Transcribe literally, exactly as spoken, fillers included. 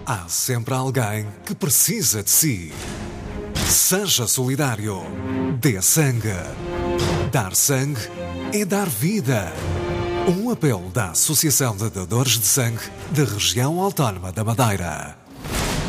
Há sempre alguém que precisa de si. Seja solidário. Dê sangue. Dar sangue é dar vida. Um apelo da Associação de Dadores de Sangue da Região Autónoma da Madeira.